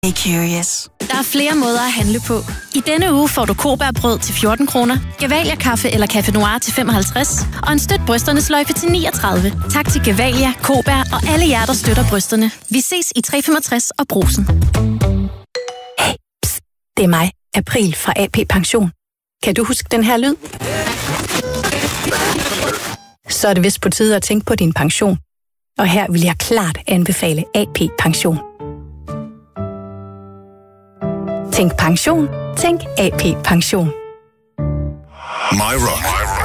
Be curious. Der er flere måder at handle på. I denne uge får du Kobærbrød til 14 kroner, Gevalia kaffe eller Café Noir til 55 og en støt brysterne sløjfe til 39. Tak til Gevalia, Kobær og alle jer, der støtter brysterne. Vi ses i 365 og Brugsen. Hey, psst, det er mig, April fra AP Pension. Kan du huske den her lyd? Så er det vist på tide at tænke på din pension. Og her vil jeg klart anbefale AP Pension. Tænk pension. Tænk AP Pension. My Rock.